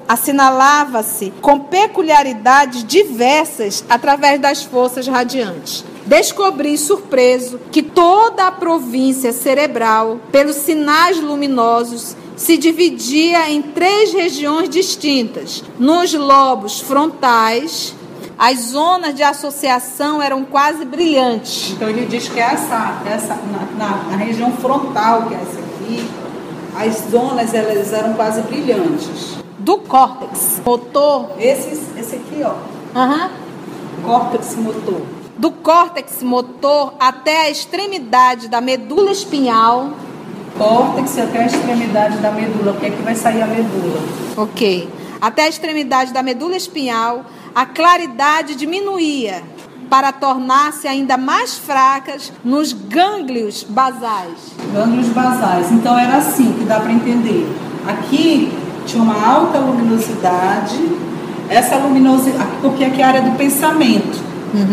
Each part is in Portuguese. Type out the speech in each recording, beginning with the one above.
assinalava-se com peculiaridades diversas através das forças radiantes. Descobri, surpreso, que toda a província cerebral, pelos sinais luminosos, se dividia em 3 regiões distintas. Nos lobos frontais, as zonas de associação eram quase brilhantes. Então ele diz que na região frontal, que é essa aqui, as zonas elas eram quase brilhantes. Do córtex motor, esse aqui, ó. Córtex motor. Do córtex motor até a extremidade da medula espinhal. Córtex até a extremidade da medula, porque aqui vai sair a medula. Ok. Até a extremidade da medula espinhal, a claridade diminuía para tornar-se ainda mais fracas nos gânglios basais. Gânglios basais. Então era assim que dá para entender. Aqui tinha uma alta luminosidade, essa luminosidade, porque aqui é a área do pensamento.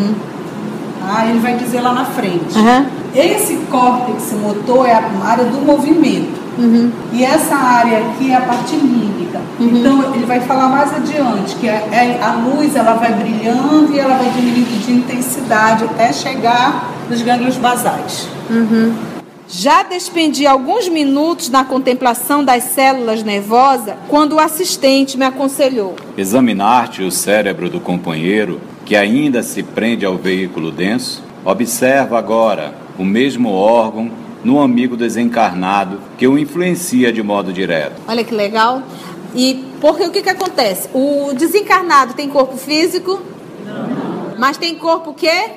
Ele vai dizer lá na frente. Esse córtex motor é a área do movimento. E essa área aqui é a parte límbica. Então ele vai falar mais adiante que a luz ela vai brilhando e ela vai diminuindo de intensidade até chegar nos gânglios basais. Já despendi alguns minutos na contemplação das células nervosas quando o assistente me aconselhou: examinar-te o cérebro do companheiro que ainda se prende ao veículo denso. Observa agora o mesmo órgão no amigo desencarnado que o influencia de modo direto. Olha que legal. E porque o que acontece? O desencarnado tem corpo físico? Não. Mas tem corpo o quê?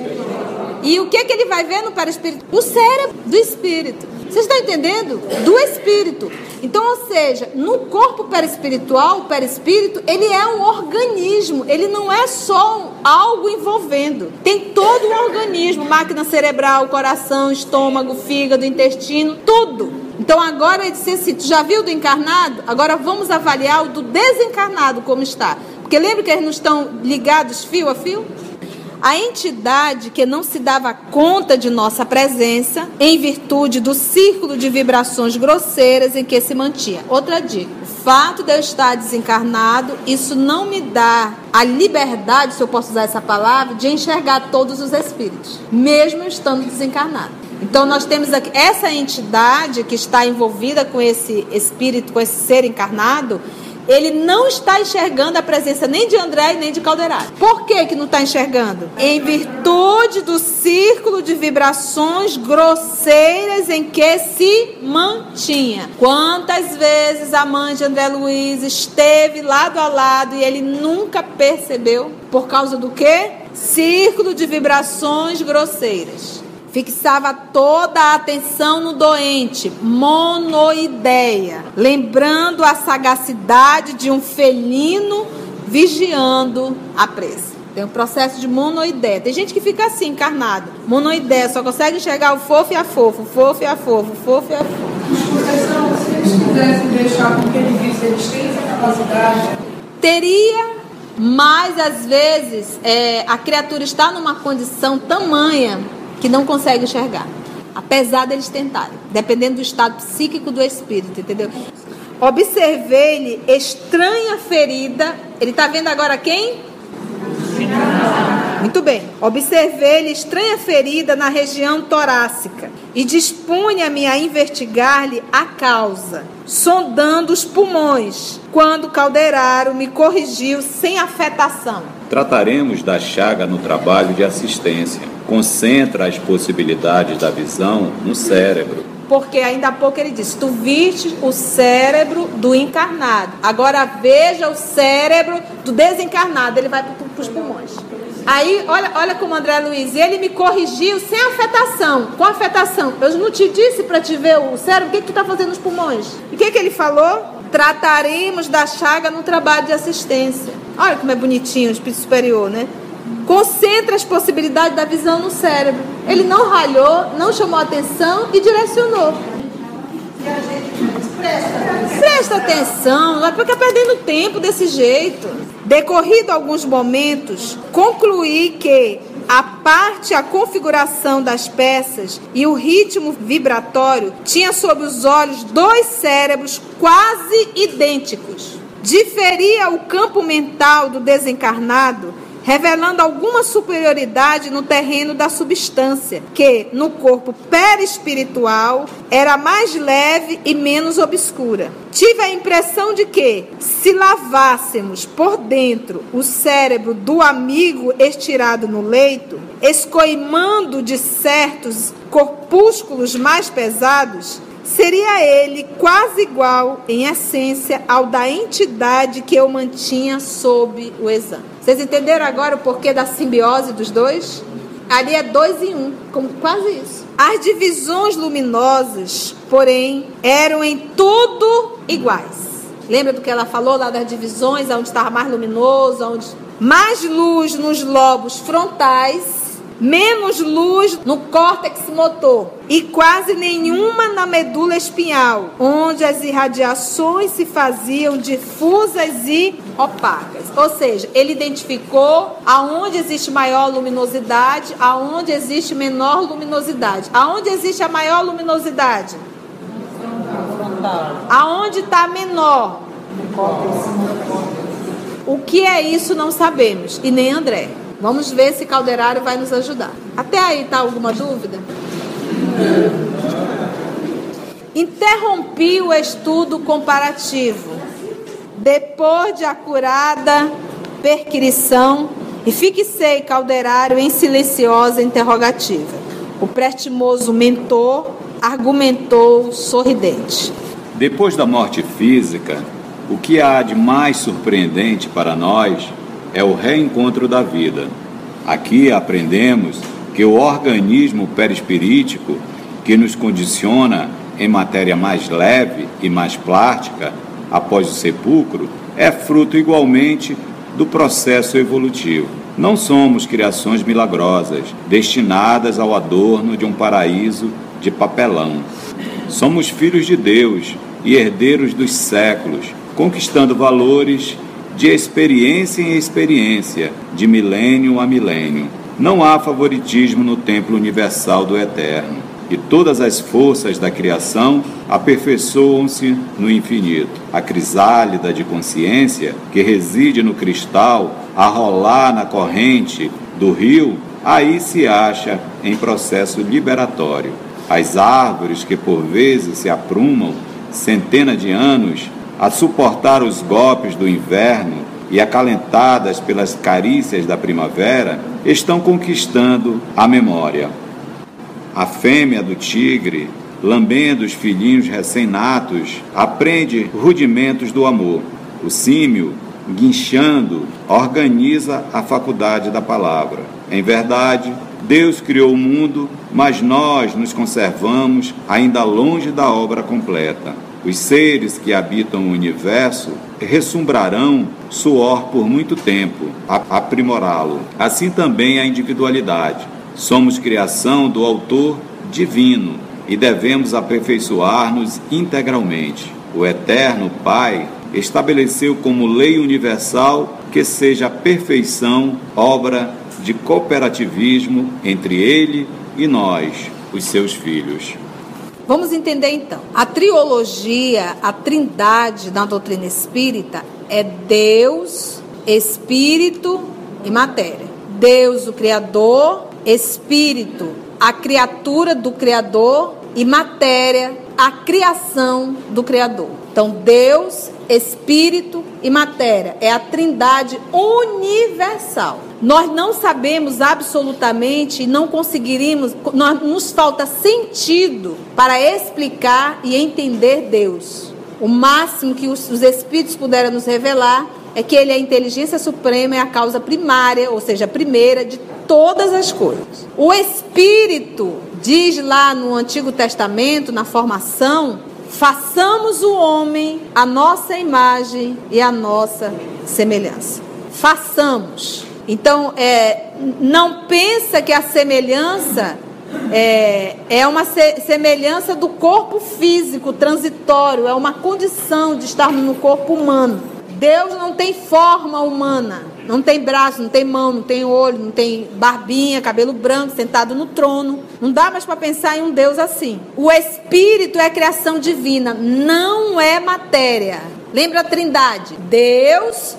E o que ele vai ver no perispírito? O cérebro do espírito. Vocês estão entendendo? Do espírito. Então, ou seja, no corpo perispiritual, o perispírito, ele é um organismo. Ele não é só algo envolvendo. Tem todo o organismo, máquina cerebral, coração, estômago, fígado, intestino, tudo. Então agora ele disse assim, tu já viu do encarnado? Agora vamos avaliar o do desencarnado como está. Porque lembra que eles não estão ligados fio a fio? A entidade que não se dava conta de nossa presença, em virtude do círculo de vibrações grosseiras em que se mantinha. Outra dica: o fato de eu estar desencarnado, isso não me dá a liberdade, se eu posso usar essa palavra, de enxergar todos os espíritos, mesmo eu estando desencarnado. Então nós temos aqui essa entidade que está envolvida com esse espírito, com esse ser encarnado. Ele não está enxergando a presença nem de André e nem de Calderaro. Por que não está enxergando? Em virtude do círculo de vibrações grosseiras em que se mantinha. Quantas vezes a mãe de André Luiz esteve lado a lado e ele nunca percebeu? Por causa do quê? Círculo de vibrações grosseiras. Fixava toda a atenção no doente, monoideia, lembrando a sagacidade de um felino vigiando a presa. Tem um processo de monoideia. Tem gente que fica assim, encarnado. Monoideia, só consegue enxergar o fofo e a fofo, o fofo e a fofo, o fofo e a fofo. Se eles pudessem deixar com que ele visse, eles têm essa capacidade? Teria, mas às vezes a criatura está numa condição tamanha que não consegue enxergar, apesar deles tentarem, dependendo do estado psíquico do espírito, entendeu? Observei-lhe estranha ferida. Ele está vendo agora quem? Muito bem. Observei-lhe estranha ferida na região torácica e dispunha-me a investigar-lhe a causa, sondando os pulmões, quando Calderaro me corrigiu sem afetação. Trataremos da chaga no trabalho de assistência. Concentra as possibilidades da visão no cérebro. Porque ainda há pouco ele disse, tu viste o cérebro do encarnado, agora veja o cérebro do desencarnado. Ele vai para os pulmões. Aí, olha como André Luiz, ele me corrigiu sem afetação. Com afetação, eu não te disse para te ver o cérebro, o que tu está fazendo nos pulmões? E o que ele falou? Trataremos da chaga no trabalho de assistência. Olha como é bonitinho o espírito superior, né? Concentra as possibilidades da visão no cérebro. Ele não ralhou, não chamou atenção e direcionou. E a gente presta atenção, não vai ficar perdendo tempo desse jeito. Decorrido alguns momentos, concluí que a configuração das peças e o ritmo vibratório tinha sob os olhos 2 cérebros quase idênticos. diferia o campo mental do desencarnado, revelando alguma superioridade no terreno da substância, que, no corpo perispiritual, era mais leve e menos obscura. Tive a impressão de que, se lavássemos por dentro o cérebro do amigo estirado no leito, escoimando de certos corpúsculos mais pesados, seria ele quase igual, em essência, ao da entidade que eu mantinha sob o exame. Vocês entenderam agora o porquê da simbiose dos dois? Ali é 2 em 1, como quase isso. As divisões luminosas, porém, eram em tudo iguais. Lembra do que ela falou lá das divisões, onde estava mais luminoso, onde mais luz nos lobos frontais, menos luz no córtex motor e quase nenhuma na medula espinhal, onde as irradiações se faziam difusas e opacas. Ou seja, ele identificou aonde existe maior luminosidade, aonde existe menor luminosidade. Aonde existe a maior luminosidade? Aonde está menor? O que é isso não sabemos, e nem André. Vamos ver se Calderário vai nos ajudar. Até aí, tá alguma dúvida? Interrompi o estudo comparativo, depois de acurada perquisição, e fixei Calderário em silenciosa interrogativa. O prestimoso mentor argumentou sorridente. Depois da morte física, o que há de mais surpreendente para nós é o reencontro da vida. Aqui aprendemos que o organismo perispirítico, que nos condiciona em matéria mais leve e mais plástica após o sepulcro, é fruto igualmente do processo evolutivo. Não somos criações milagrosas, destinadas ao adorno de um paraíso de papelão. Somos filhos de Deus e herdeiros dos séculos, conquistando valores de experiência em experiência, de milênio a milênio. Não há favoritismo no templo universal do Eterno, e todas as forças da criação aperfeiçoam-se no infinito. A crisálida de consciência, que reside no cristal, a rolar na corrente do rio, aí se acha em processo liberatório. As árvores que por vezes se aprumam centenas de anos a suportar os golpes do inverno e acalentadas pelas carícias da primavera, estão conquistando a memória. A fêmea do tigre, lambendo os filhinhos recém-natos, aprende rudimentos do amor. O símio, guinchando, organiza a faculdade da palavra. Em verdade, Deus criou o mundo, mas nós nos conservamos ainda longe da obra completa. Os seres que habitam o universo ressumbrarão suor por muito tempo, a aprimorá-lo. Assim também a individualidade. Somos criação do Autor divino e devemos aperfeiçoar-nos integralmente. O Eterno Pai estabeleceu como lei universal que seja a perfeição obra de cooperativismo entre Ele e nós, os seus filhos. Vamos entender então. A triologia, a trindade na doutrina espírita é Deus, Espírito e matéria. Deus, o Criador, Espírito, a criatura do Criador e matéria, a criação do Criador. Então, Deus, Espírito e matéria é a trindade universal. Nós não sabemos absolutamente e não conseguiríamos, nos falta sentido para explicar e entender Deus. O máximo que os Espíritos puderam nos revelar é que Ele é a inteligência suprema, é a causa primária, ou seja, a primeira de todas as coisas. O Espírito diz lá no Antigo Testamento, na formação, façamos o homem a nossa imagem e a nossa semelhança. Façamos. Então, não pensa que a semelhança é uma semelhança do corpo físico, transitório, é uma condição de estarmos no corpo humano. Deus não tem forma humana, não tem braço, não tem mão, não tem olho, não tem barbinha, cabelo branco, sentado no trono. Não dá mais para pensar em um Deus assim. O Espírito é a criação divina, não é matéria. Lembra a trindade? Deus,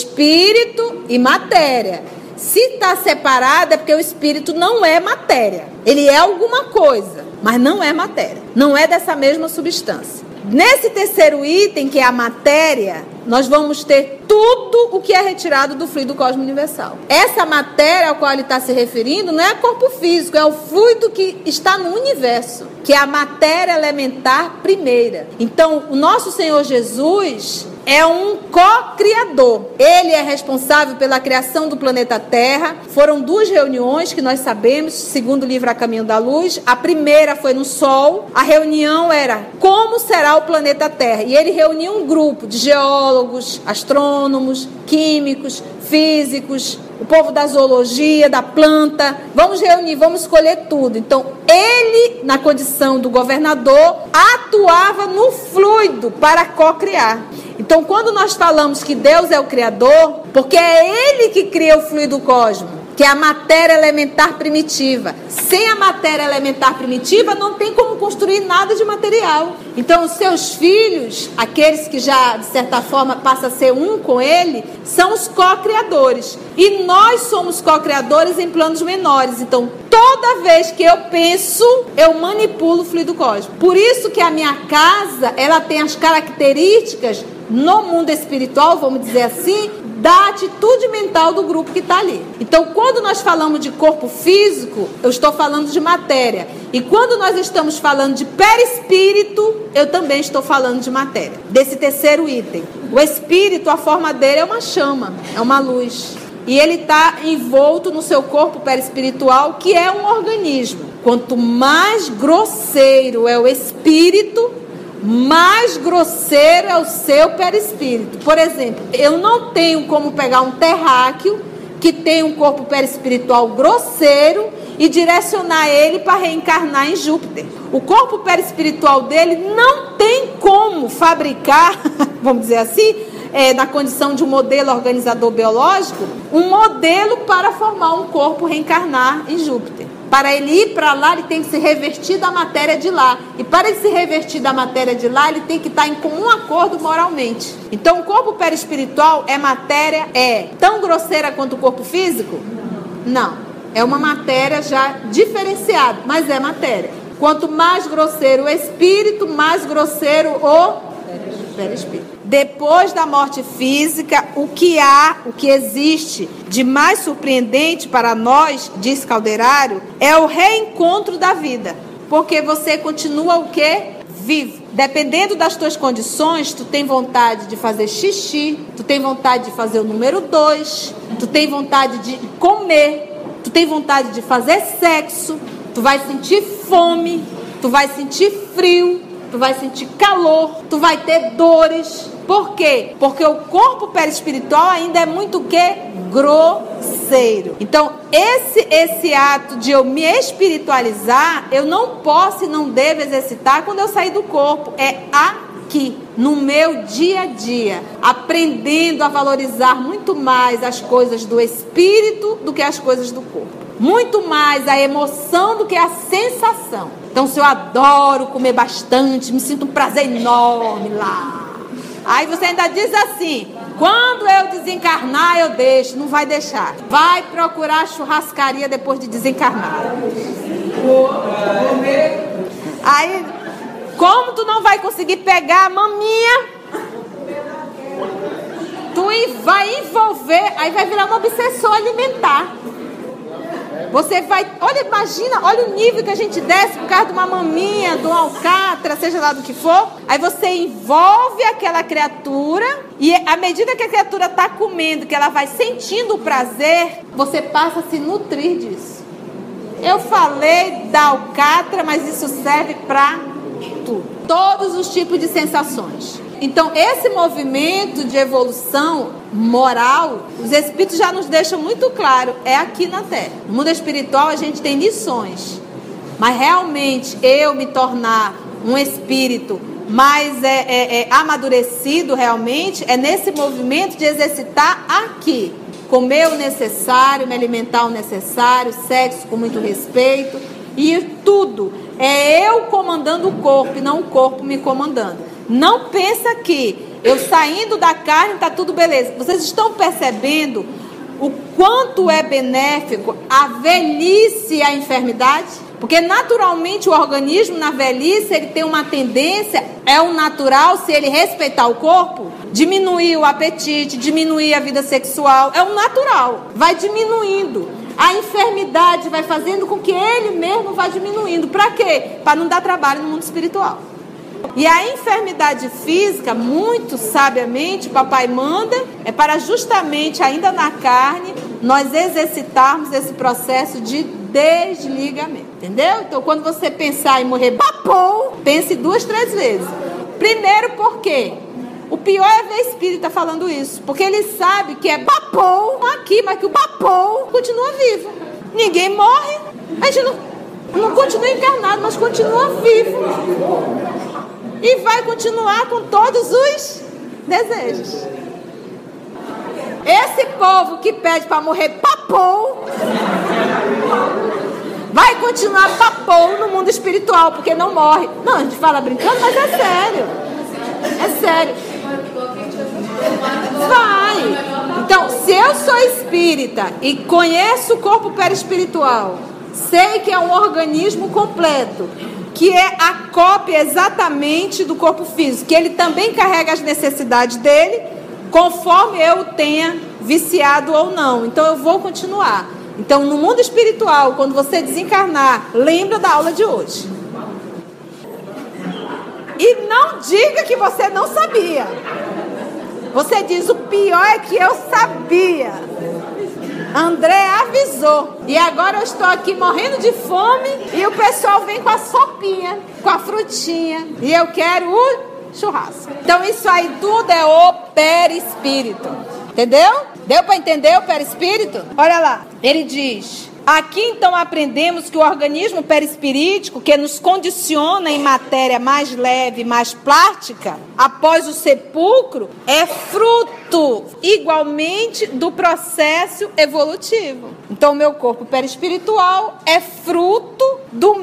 Espírito e matéria. Se está separado é porque o Espírito não é matéria. Ele é alguma coisa, mas não é matéria. Não é dessa mesma substância. Nesse terceiro item, que é a matéria, nós vamos ter tudo o que é retirado do fluido cósmico universal. Essa matéria ao qual ele está se referindo não é corpo físico, é o fluido que está no universo, que é a matéria elementar primeira. Então, o nosso Senhor Jesus é um co-criador. Ele é responsável pela criação do planeta Terra. Foram 2 reuniões que nós sabemos, segundo o livro A Caminho da Luz. A primeira foi no Sol. A reunião era como será o planeta Terra. E ele reuniu um grupo de geólogos, astrônomos, químicos, físicos, o povo da zoologia, da planta. Vamos reunir, vamos escolher tudo. Então, ele, na condição do governador, atuava no fluido para co-criar. Então, quando nós falamos que Deus é o Criador, porque é Ele que cria o fluido cósmico, que é a matéria elementar primitiva. Sem a matéria elementar primitiva, não tem como construir nada de material. Então, os seus filhos, aqueles que já, de certa forma, passam a ser um com Ele, são os co-criadores. E nós somos co-criadores em planos menores. Então, toda vez que eu penso, eu manipulo o fluido cósmico. Por isso que a minha casa, ela tem as características no mundo espiritual, vamos dizer assim, da atitude mental do grupo que está ali. Então, quando nós falamos de corpo físico, eu estou falando de matéria. E quando nós estamos falando de perispírito, eu também estou falando de matéria. Desse terceiro item. O espírito, a forma dele é uma chama, é uma luz. E ele está envolto no seu corpo perispiritual, que é um organismo. Quanto mais grosseiro é o espírito, mais grosseiro é o seu perispírito. Por exemplo, eu não tenho como pegar um terráqueo que tem um corpo perispiritual grosseiro e direcionar ele para reencarnar em Júpiter. O corpo perispiritual dele não tem como fabricar, vamos dizer assim, na condição de um modelo organizador biológico, um modelo para formar um corpo reencarnar em Júpiter. Para ele ir para lá, ele tem que se revestir da matéria de lá. E para ele se revestir da matéria de lá, ele tem que estar em comum acordo moralmente. Então, o corpo perispiritual é matéria, tão grosseira quanto o corpo físico? Não. É uma matéria já diferenciada, mas é matéria. Quanto mais grosseiro o espírito, mais grosseiro o perispírito. Depois da morte física, o que existe de mais surpreendente para nós, diz Calderário, é o reencontro da vida. Porque você continua o quê? Vivo. Dependendo das tuas condições, tu tem vontade de fazer xixi, tu tem vontade de fazer o número 2, tu tem vontade de comer, tu tem vontade de fazer sexo, tu vai sentir fome, tu vai sentir frio, tu vai sentir calor, tu vai ter dores. Por quê? Porque o corpo perispiritual ainda é muito o quê? Grosseiro. Então, esse ato de eu me espiritualizar, eu não posso e não devo exercitar quando eu sair do corpo. É aqui, no meu dia a dia, aprendendo a valorizar muito mais as coisas do espírito do que as coisas do corpo. Muito mais a emoção do que a sensação. Então, se eu adoro comer bastante, me sinto um prazer enorme lá. Aí você ainda diz assim, quando eu desencarnar eu deixo, não vai deixar. Vai procurar churrascaria depois de desencarnar. Aí, como tu não vai conseguir pegar a maminha, tu vai envolver, aí vai virar um obsessor alimentar. Você vai, imagina, olha o nível que a gente desce por causa de uma maminha, de um alcatra, seja lá do que for. Aí você envolve aquela criatura e à medida que a criatura está comendo, que ela vai sentindo o prazer, você passa a se nutrir disso. Eu falei da alcatra, mas isso serve para tudo. Todos os tipos de sensações. Então, esse movimento de evolução moral, os espíritos já nos deixam muito claro, é aqui na Terra. No mundo espiritual a gente tem lições, mas realmente eu me tornar um espírito mais amadurecido realmente, é nesse movimento de exercitar aqui. Comer o necessário, me alimentar o necessário, sexo com muito respeito e tudo. É eu comandando o corpo e não o corpo me comandando. Não pensa que Eu saindo da carne, está tudo beleza. Vocês estão percebendo o quanto é benéfico a velhice e a enfermidade? Porque naturalmente o organismo na velhice, ele tem uma tendência, é o natural, se ele respeitar o corpo, diminuir o apetite, diminuir a vida sexual, é o natural, vai diminuindo. A enfermidade vai fazendo com que ele mesmo vá diminuindo. Para quê? Para não dar trabalho no mundo espiritual. E a enfermidade física, muito sabiamente, papai manda, é para justamente, ainda na carne, nós exercitarmos esse processo de desligamento. Entendeu? Então, quando você pensar em morrer papou, pense 2, 3 vezes. Primeiro, por quê? O pior é ver espírita falando isso, porque ele sabe que é papou aqui, mas que o papou continua vivo. Ninguém morre, a gente não continua encarnado, mas continua vivo. E vai continuar com todos os desejos. Esse povo que pede para morrer papou, vai continuar papou no mundo espiritual, porque não morre. Não, a gente fala brincando, mas é sério. É sério. Vai. Então, se eu sou espírita e conheço o corpo perispiritual, sei que é um organismo completo, que é a cópia exatamente do corpo físico, que ele também carrega as necessidades dele, conforme eu tenha viciado ou não. Então eu vou continuar. Então no mundo espiritual, quando você desencarnar, lembra da aula de hoje. E não diga que você não sabia. Você diz, o pior é que eu sabia. André avisou. E agora eu estou aqui morrendo de fome e o pessoal vem com a sopinha, com a frutinha. E eu quero o churrasco. Então isso aí tudo é o perispírito. Entendeu? Deu para entender o perispírito? Olha lá. Ele diz... Aqui então aprendemos que o organismo perispirítico, que nos condiciona em matéria mais leve, mais plástica, após o sepulcro, é fruto igualmente do processo evolutivo. Então o meu corpo perispiritual é fruto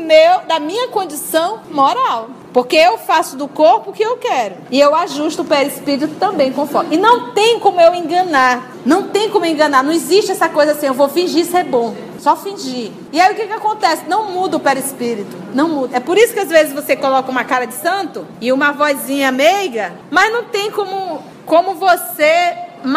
da minha condição moral. Porque eu faço do corpo o que eu quero. E eu ajusto o perispírito também conforme. E não tem como eu enganar. Não tem como enganar. Não existe essa coisa assim, eu vou fingir ser bom. Só fingir. E aí o que acontece? Não muda o perispírito. Não muda. É por isso que às vezes você coloca uma cara de santo e uma vozinha meiga, mas não tem como você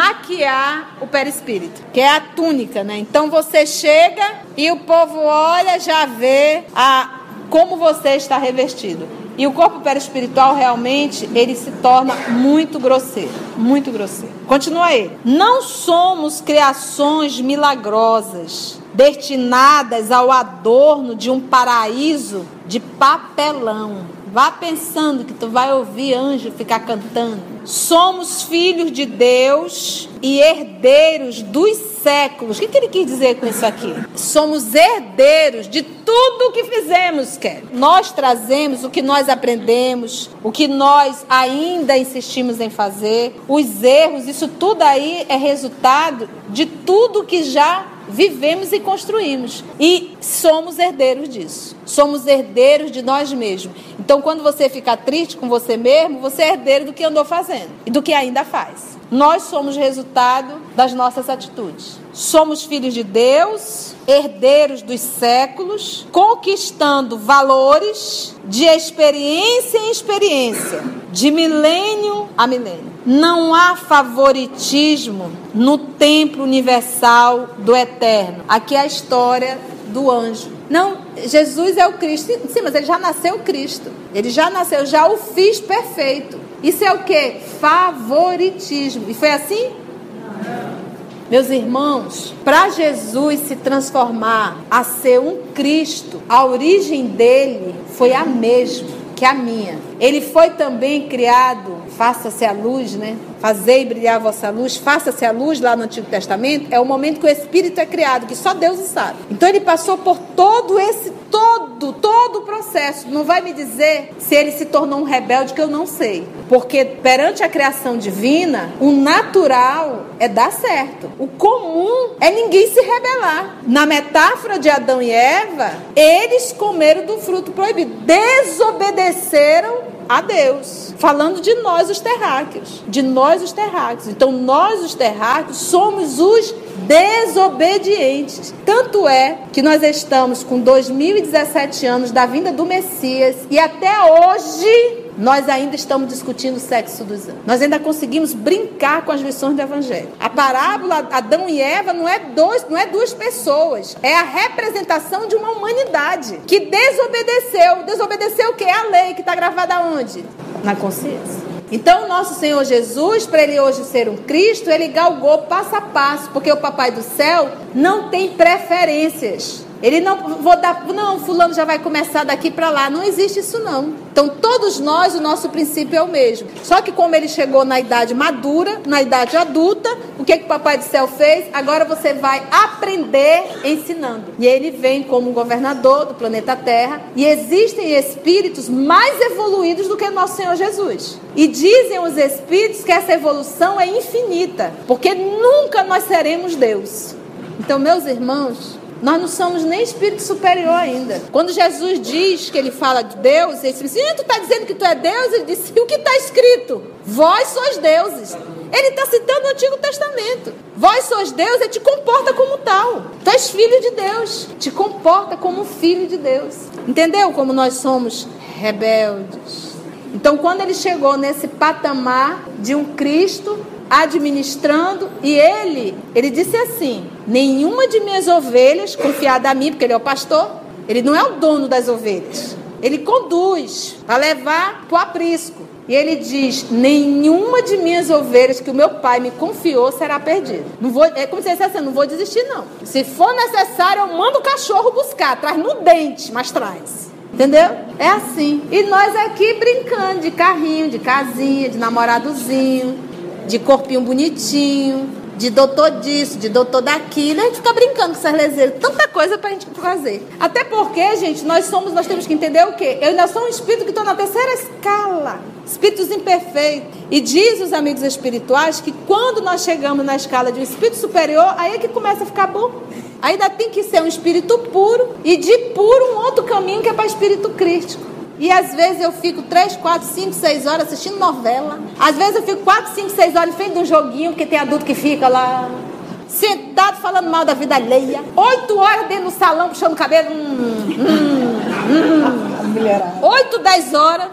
maquiar o perispírito, que é a túnica, né? Então você chega e o povo olha, já vê como você está revestido. E o corpo perispiritual realmente, ele se torna muito grosseiro. Muito grosseiro. Continua ele. Não somos criações milagrosas, destinadas ao adorno de um paraíso de papelão. Vá pensando que tu vai ouvir anjo ficar cantando. Somos filhos de Deus e herdeiros dos séculos. O que ele quis dizer com isso aqui? Somos herdeiros de tudo o que fizemos, Kelly. Nós trazemos o que nós aprendemos, o que nós ainda insistimos em fazer, os erros, isso tudo aí é resultado de tudo que já vivemos e construímos. E somos herdeiros disso. Somos herdeiros de nós mesmos. Então, quando você fica triste com você mesmo, você é herdeiro do que andou fazendo e do que ainda faz. Nós somos resultado das nossas atitudes. Somos filhos de Deus, herdeiros dos séculos, conquistando valores de experiência em experiência, de milênio a milênio. Não há favoritismo no templo universal do eterno. Aqui é a história do anjo. Não, Jesus é o Cristo. Sim, mas ele já nasceu Cristo. Ele já nasceu, já o fiz perfeito. Isso é o quê? Favoritismo. E foi assim? Meus irmãos, para Jesus se transformar a ser um Cristo, a origem dele foi a mesma que a minha. Ele foi também criado, faça-se a luz, né? fazei brilhar a vossa luz, faça-se a luz lá no Antigo Testamento, é o momento que o Espírito é criado, que só Deus sabe. Então ele passou por todo o processo. Não vai me dizer se ele se tornou um rebelde, que eu não sei. Porque perante a criação divina, o natural é dar certo. O comum é ninguém se rebelar. Na metáfora de Adão e Eva, eles comeram do fruto proibido. Desobedeceram a Deus. Falando de nós os terráqueos. De nós os terráqueos. Então nós os terráqueos somos os desobedientes. Tanto é que nós estamos com 2017 anos da vinda do Messias e até hoje nós ainda estamos discutindo o sexo dos anjos. Nós ainda conseguimos brincar com as lições do Evangelho. A parábola Adão e Eva não é duas pessoas. É a representação de uma humanidade que desobedeceu. Desobedeceu o quê? A lei que está gravada onde? Na consciência. Então, o nosso Senhor Jesus, para ele hoje ser um Cristo, ele galgou passo a passo, porque o Papai do Céu não tem preferências. Ele não, fulano já vai começar daqui para lá. Não existe isso não. Então todos nós, o nosso princípio é o mesmo. Só que como ele chegou na idade madura, na idade adulta, o que o Papai do Céu fez? Agora você vai aprender ensinando. E ele vem como governador do planeta Terra. E existem espíritos mais evoluídos do que o nosso Senhor Jesus. E dizem os espíritos que essa evolução é infinita. Porque nunca nós seremos Deus. Então, meus irmãos, nós não somos nem espírito superior ainda. Quando Jesus diz que ele fala de Deus, ele diz assim, tu está dizendo que tu é Deus? Ele disse, o que está escrito? Vós sois deuses. Ele está citando o Antigo Testamento. Vós sois Deus, ele te comporta como tal. Tu és filho de Deus, te comporta como filho de Deus. Entendeu como nós somos rebeldes? Então, quando ele chegou nesse patamar de um Cristo administrando, e ele disse assim, nenhuma de minhas ovelhas, confiada a mim, porque ele é o pastor, ele não é o dono das ovelhas, ele conduz para levar para o aprisco, e ele diz, nenhuma de minhas ovelhas que o meu pai me confiou será perdida. Não vou, é como se ele dissesse assim, não vou desistir não, se for necessário eu mando o cachorro buscar, traz no dente, mas traz. Entendeu? É assim. E nós aqui brincando de carrinho, de casinha, de namoradozinho, de corpinho bonitinho, de doutor disso, de doutor daquilo. A gente fica brincando com essas leseiras. Tanta coisa pra gente fazer. Até porque, gente, nós temos que entender o quê? Eu ainda sou um espírito que estou na terceira escala. Espíritos imperfeitos. E diz os amigos espirituais que quando nós chegamos na escala de um espírito superior, aí é que começa a ficar bom. Ainda tem que ser um espírito puro e de puro um outro caminho que é para espírito crístico. E às vezes eu fico 3, 4, 5, 6 horas assistindo novela. Às vezes eu fico 4, 5, 6 horas em frente de um joguinho, porque tem adulto que fica lá sentado falando mal da vida alheia. 8 horas dentro do salão puxando o cabelo. 8, 10 horas.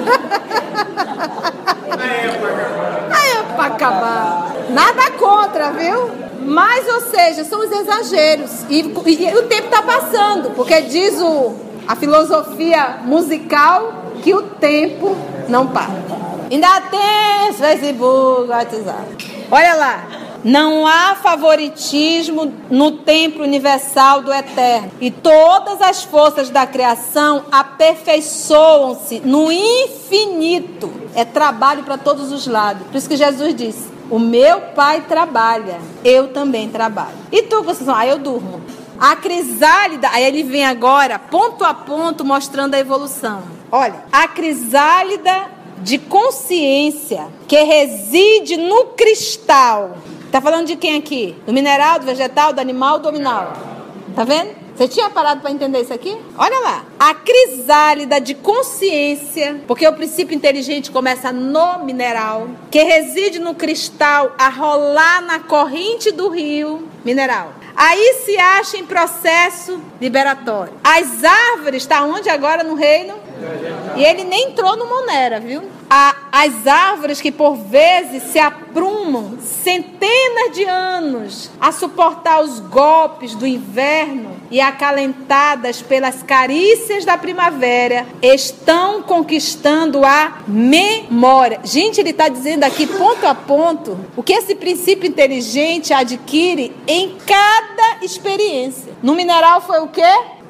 Aí é pra acabar. Nada contra, viu? Mas, ou seja, são os exageros. E o tempo está passando, porque diz a filosofia musical que o tempo não para. Ainda tem Facebook, WhatsApp. Olha lá. Não há favoritismo no templo universal do Eterno. E todas as forças da criação aperfeiçoam-se no infinito. É trabalho para todos os lados. Por isso que Jesus disse, o meu pai trabalha, eu também trabalho. E tu, Conceição? Eu durmo. A crisálida, aí ele vem agora, ponto a ponto, mostrando a evolução. Olha, a crisálida de consciência que reside no cristal. Tá falando de quem aqui? Do mineral, do vegetal, do animal, do nominal? Tá vendo? Você tinha parado para entender isso aqui? Olha lá. A crisálida de consciência, porque o princípio inteligente começa no mineral, que reside no cristal, a rolar na corrente do rio mineral. Aí se acha em processo liberatório. As árvores, está onde agora no reino? E ele nem entrou no Monera, viu? As árvores que por vezes se aprumam centenas de anos a suportar os golpes do inverno e acalentadas pelas carícias da primavera, estão conquistando a memória. Gente, ele está dizendo aqui ponto a ponto o que esse princípio inteligente adquire em cada experiência. No mineral foi o quê?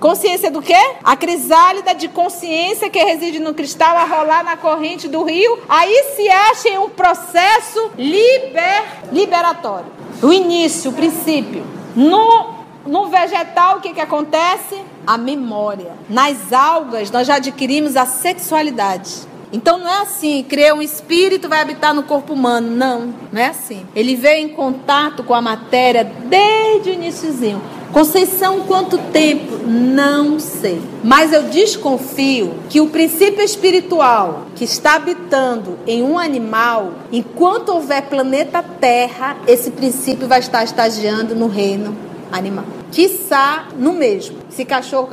Consciência do quê? A crisálida de consciência que reside no cristal a rolar na corrente do rio. Aí se acha em um processo liberatório. O início, o princípio. No vegetal, o que acontece? A memória. Nas algas, nós já adquirimos a sexualidade. Então não é assim, criar um espírito vai habitar no corpo humano. Não é assim. Ele veio em contato com a matéria desde o iniciozinho. Conceição, quanto tempo? Não sei. Mas eu desconfio que o princípio espiritual que está habitando em um animal, enquanto houver planeta Terra, esse princípio vai estar estagiando no reino animal. Quiçá no mesmo. Se cachorro.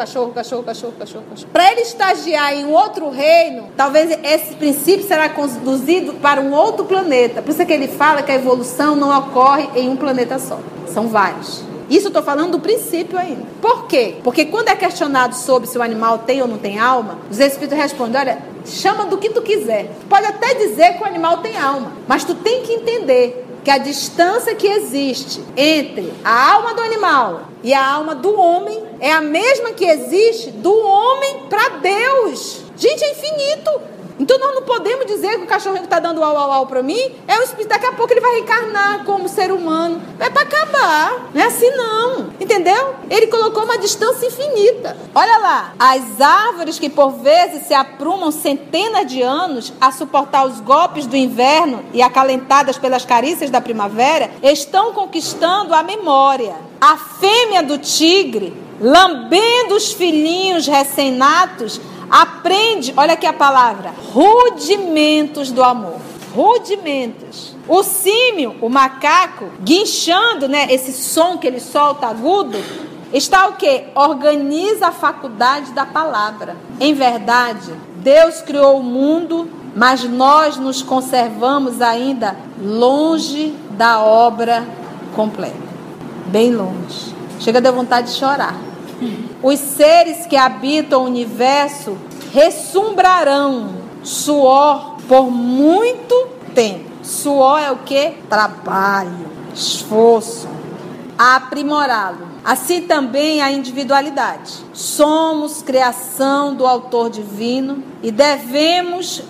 Para ele estagiar em outro reino, talvez esse princípio será conduzido para um outro planeta. Por isso é que ele fala que a evolução não ocorre em um planeta só. São vários. Isso eu estou falando do princípio ainda. Por quê? Porque quando é questionado sobre se o animal tem ou não tem alma, os espíritos respondem, olha, chama do que tu quiser. Tu pode até dizer que o animal tem alma, mas tu tem que entender que a distância que existe entre a alma do animal e a alma do homem é a mesma que existe do homem para Deus. Gente, é infinito. Então nós não podemos dizer que o cachorrinho que está dando au para mim é um espírito, daqui a pouco ele vai reencarnar como ser humano. É para acabar, não é assim não, entendeu? Ele colocou uma distância infinita. Olha lá, as árvores que por vezes se aprumam centenas de anos a suportar os golpes do inverno e acalentadas pelas carícias da primavera, estão conquistando a memória. A fêmea do tigre, lambendo os filhinhos recém-natos, aprende, olha aqui a palavra, rudimentos do amor. Rudimentos. O símio, o macaco, guinchando, né, esse som que ele solta agudo, está o quê? Organiza a faculdade da palavra. Em verdade, Deus criou o mundo, mas nós nos conservamos ainda longe da obra completa. Bem longe. Chega a dar vontade de chorar. Os seres que habitam o universo ressumbrarão suor por muito tempo. Suor é o que? Trabalho, esforço, a aprimorá-lo. Assim também a individualidade. Somos criação do autor divino e devemos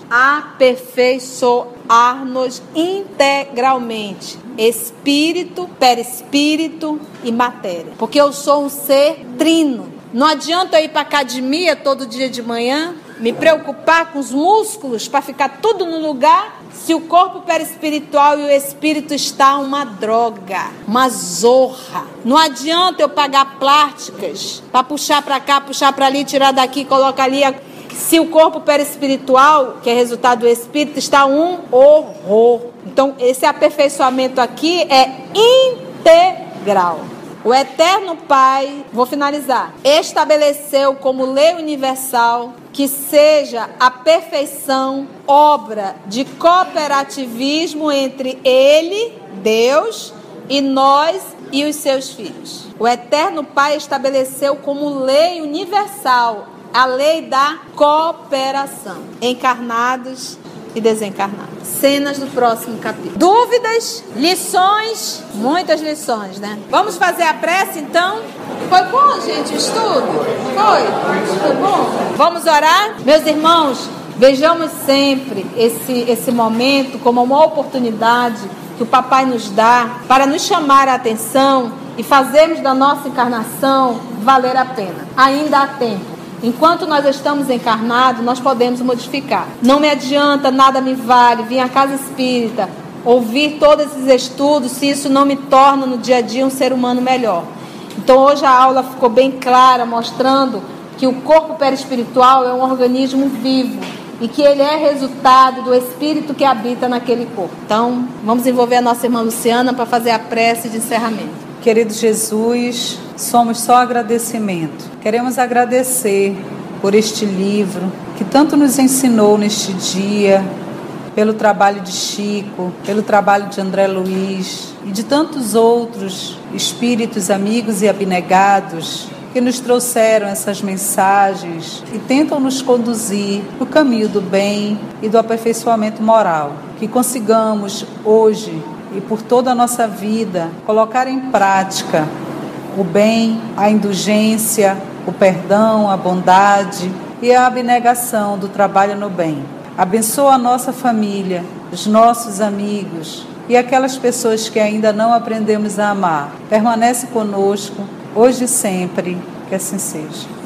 aperfeiçoar-nos integralmente. Espírito, perispírito e matéria. Porque eu sou um ser trino. Não adianta eu ir para a academia todo dia de manhã, me preocupar com os músculos para ficar tudo no lugar, se o corpo perispiritual e o espírito está uma droga, uma zorra. Não adianta eu pagar plásticas para puxar para cá, puxar para ali, tirar daqui, colocar ali. Se o corpo perispiritual, que é resultado do espírito, está um horror. Então, esse aperfeiçoamento aqui é integral. O Eterno Pai, vou finalizar, estabeleceu como lei universal que seja a perfeição obra de cooperativismo entre Ele, Deus, e nós e os seus filhos. O Eterno Pai estabeleceu como lei universal a lei da cooperação, encarnados e desencarnados. Cenas do próximo capítulo. Dúvidas, lições, muitas lições, né? Vamos fazer a prece então? Foi bom, gente, o estudo? Foi bom? Vamos orar? Meus irmãos, vejamos sempre esse momento como uma oportunidade que o Papai nos dá para nos chamar a atenção e fazermos da nossa encarnação valer a pena. Ainda há tempo. Enquanto nós estamos encarnados, nós podemos modificar. Não me adianta, nada me vale, vir à casa espírita, ouvir todos esses estudos, se isso não me torna no dia a dia um ser humano melhor. Então hoje a aula ficou bem clara, mostrando que o corpo perispiritual é um organismo vivo e que ele é resultado do espírito que habita naquele corpo. Então vamos envolver a nossa irmã Luciana para fazer a prece de encerramento. Querido Jesus, somos só agradecimento. Queremos agradecer por este livro que tanto nos ensinou neste dia, pelo trabalho de Chico, pelo trabalho de André Luiz e de tantos outros espíritos, amigos e abnegados que nos trouxeram essas mensagens e tentam nos conduzir no caminho do bem e do aperfeiçoamento moral. Que consigamos hoje e por toda a nossa vida colocar em prática o bem, a indulgência, o perdão, a bondade e a abnegação do trabalho no bem. Abençoa a nossa família, os nossos amigos e aquelas pessoas que ainda não aprendemos a amar. Permanece conosco, hoje e sempre, que assim seja.